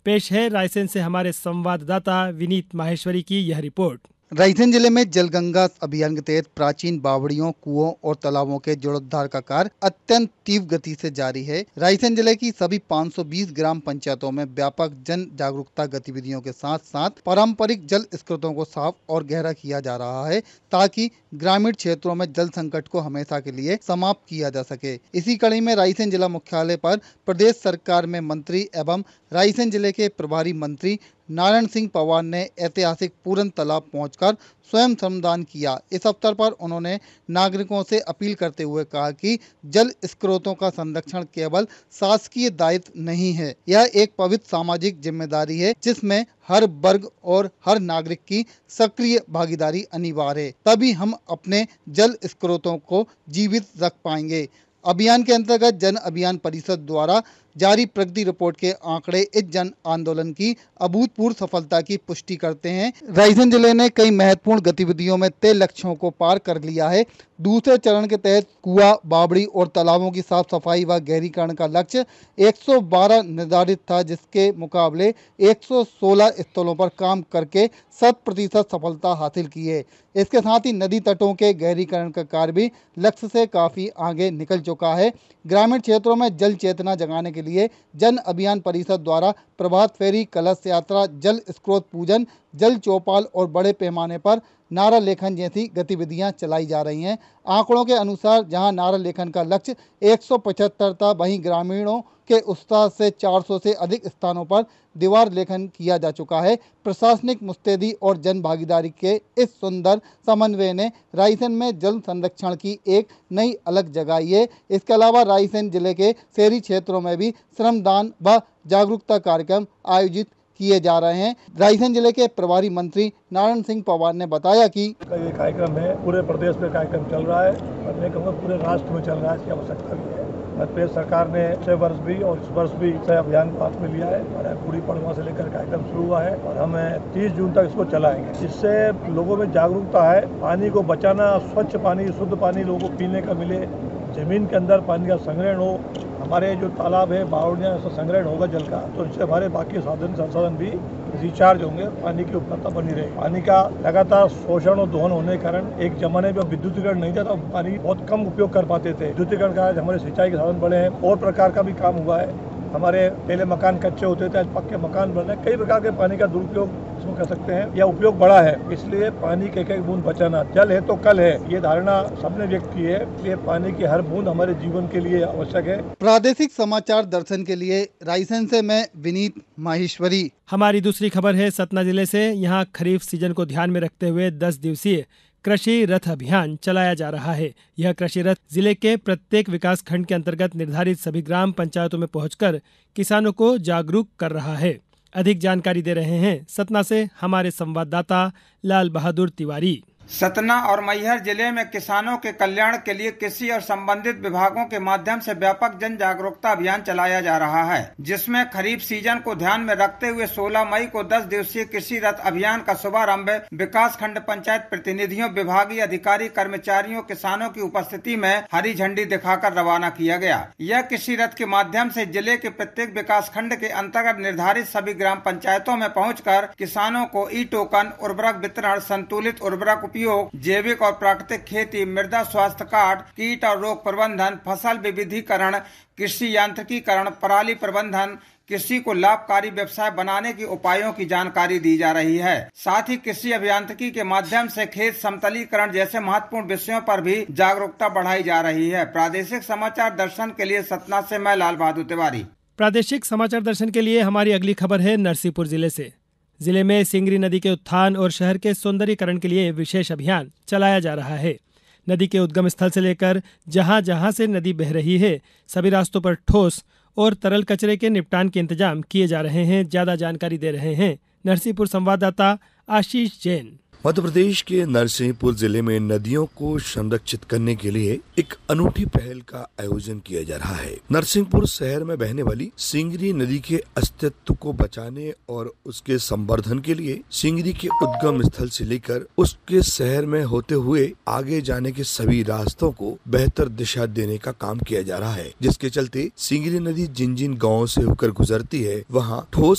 पेश है रायसेन से हमारे संवाददाता विनीत माहेश्वरी की यह रिपोर्ट। रायसेन जिले में जल गंगा अभियान के तहत प्राचीन बावड़ियों, कुओं और तालाबों के जीर्णोद्धार का कार्य अत्यंत तीव्र गति से जारी है। रायसेन जिले की सभी 520 ग्राम पंचायतों में व्यापक जन जागरूकता गतिविधियों के साथ साथ पारंपरिक जल स्रोतों को साफ और गहरा किया जा रहा है, ताकि ग्रामीण क्षेत्रों में जल संकट को हमेशा के लिए समाप्त किया जा सके। इसी कड़ी में रायसेन जिला मुख्यालय पर प्रदेश सरकार में मंत्री एवं रायसेन जिले के प्रभारी मंत्री नारायण सिंह पवार ने ऐतिहासिक पूरन तालाब पहुंचकर स्वयं श्रमदान किया। इस अवसर पर उन्होंने नागरिकों से अपील करते हुए कहा कि जल स्रोतों का संरक्षण केवल शासकीय दायित्व नहीं है, यह एक पवित्र सामाजिक जिम्मेदारी है जिसमें हर वर्ग और हर नागरिक की सक्रिय भागीदारी अनिवार्य है। तभी हम अपने जल स्रोतों को जीवित रख पाएंगे। अभियान के अंतर्गत जन अभियान परिषद द्वारा जारी प्रगति रिपोर्ट के आंकड़े इस जन आंदोलन की अभूतपूर्व सफलता की पुष्टि करते हैं। रायसेन जिले ने कई महत्वपूर्ण गतिविधियों में तय लक्ष्यों को पार कर लिया है। दूसरे चरण के तहत कुआ, बावड़ी और तालाबों की साफ सफाई व गहरीकरण का लक्ष्य 112 निर्धारित था, जिसके मुकाबले 116 स्थलों पर काम करके 100% सफलता हासिल की है। इसके साथ ही नदी तटों के गहरीकरण का कार्य भी लक्ष्य से काफी आगे निकल चुका है। ग्रामीण क्षेत्रों में जल चेतना जगाने के लिए जन अभियान परिषद द्वारा प्रभात फेरी, कलश यात्रा, जल स्रोत पूजन, जल चौपाल और बड़े पैमाने पर नारा लेखन जैसी गतिविधियां चलाई जा रही हैं। आंकड़ों के अनुसार जहां नारा लेखन का लक्ष्य 175 था, वहीं ग्रामीणों के उत्साह से 400 से अधिक स्थानों पर दीवार लेखन किया जा चुका है। प्रशासनिक मुस्तैदी और जन भागीदारी के इस सुंदर समन्वय ने रायसेन में जल संरक्षण की एक नई अलग जगाई है। इसके अलावा रायसेन जिले के शहरी क्षेत्रों में भी श्रमदान व जागरूकता कार्यक्रम आयोजित किए जा रहे हैं। रायसेन जिले के प्रभारी मंत्री नारायण सिंह पवार ने बताया कि ये कार्यक्रम है, पूरे प्रदेश में कार्यक्रम चल रहा है और मैं कहूँगा पूरे राष्ट्र में चल रहा है। इसकी आवश्यकता भी है। प्रदेश सरकार ने पिछले वर्ष भी और इस वर्ष भी इस अभियान को हाथ में लिया है और पूरी पड़वा से लेकर कार्यक्रम शुरू हुआ है और हम 30 जून तक इसको चलाएंगे। इससे लोगों में जागरूकता है, पानी को बचाना, स्वच्छ पानी, शुद्ध पानी लोगों को पीने का मिले, जमीन के अंदर पानी का संग्रहण हो, हमारे जो तालाब है, बावड़ियाँ, संग्रहण होगा जल का, तो इससे हमारे बाकी साधन संसाधन भी रिचार्ज होंगे, पानी की उपलब्धता बनी रहे। पानी का लगातार शोषण और दोहन होने के कारण एक जमाने में विद्युतीकरण नहीं था तो पानी बहुत कम उपयोग कर पाते थे। विद्युतीकरण का आज हमारे सिंचाई के साधन बढ़े हैं और प्रकार का भी काम हुआ है। हमारे पहले मकान कच्चे होते थे, आज पक्के मकान बन रहे हैं। कई प्रकार के पानी का दुरुपयोग इसमें कर सकते हैं या उपयोग बढ़ा है। इसलिए पानी के एक एक बूंद बचाना, जल है तो कल है, ये धारणा सबने व्यक्त की है। इसलिए पानी की हर बूंद हमारे जीवन के लिए आवश्यक है। प्रादेशिक समाचार दर्शन के लिए रायसेन से मैं विनीत माहेश्वरी। हमारी दूसरी खबर है सतना जिले से। यहाँ खरीफ सीजन को ध्यान में रखते हुए 10 दिवसीय कृषि रथ अभियान चलाया जा रहा है। यह कृषि रथ जिले के प्रत्येक विकास खंड के अंतर्गत निर्धारित सभी ग्राम पंचायतों में पहुंचकर किसानों को जागरूक कर रहा है। अधिक जानकारी दे रहे हैं सतना से हमारे संवाददाता लाल बहादुर तिवारी। सतना और मैहर जिले में किसानों के कल्याण के लिए कृषि और संबंधित विभागों के माध्यम से व्यापक जन जागरूकता अभियान चलाया जा रहा है, जिसमें खरीफ सीजन को ध्यान में रखते हुए 16 मई को 10 दिवसीय कृषि रथ अभियान का शुभारंभ विकास खंड पंचायत प्रतिनिधियों, विभागीय अधिकारी, कर्मचारियों, किसानों की उपस्थिति में हरी झंडी दिखाकर रवाना किया गया। यह कृषि रथ के माध्यम से जिले के प्रत्येक विकास खंड के अंतर्गत निर्धारित सभी ग्राम पंचायतों में पहुँचकर किसानों को ई टोकन, उर्वरक वितरण, संतुलित उर्वरक उपयोग, जैविक और प्राकृतिक खेती, मृदा स्वास्थ्य कार्ड, कीट और रोग प्रबंधन, फसल विविधीकरण, कृषि यांत्रिकीकरण, पराली प्रबंधन, कृषि को लाभकारी व्यवसाय बनाने के उपायों की जानकारी दी जा रही है। साथ ही कृषि अभियांत्रिकी के माध्यम से खेत समतलीकरण जैसे महत्वपूर्ण विषयों पर भी जागरूकता बढ़ाई जा रही है। प्रादेशिक समाचार दर्शन के लिए सतना से मैं लाल बहादुर तिवारी। प्रादेशिक समाचार दर्शन के लिए हमारी अगली खबर है नरसिंहपुर जिले से। जिले में सिंगरी नदी के उत्थान और शहर के सौंदर्यीकरण के लिए विशेष अभियान चलाया जा रहा है। नदी के उद्गम स्थल से लेकर जहां जहां से नदी बह रही है, सभी रास्तों पर ठोस और तरल कचरे के निपटान के इंतजाम किए जा रहे हैं। ज्यादा जानकारी दे रहे हैं नरसिंहपुर संवाददाता आशीष जैन। मध्य प्रदेश के नरसिंहपुर जिले में नदियों को संरक्षित करने के लिए एक अनूठी पहल का आयोजन किया जा रहा है। नरसिंहपुर शहर में बहने वाली सिंगरी नदी के अस्तित्व को बचाने और उसके संवर्धन के लिए सिंगरी के उद्गम स्थल से लेकर उसके शहर में होते हुए आगे जाने के सभी रास्तों को बेहतर दिशा देने का काम किया जा रहा है, जिसके चलते सिंगरी नदी जिन जिन गाँव से होकर गुजरती है वहाँ ठोस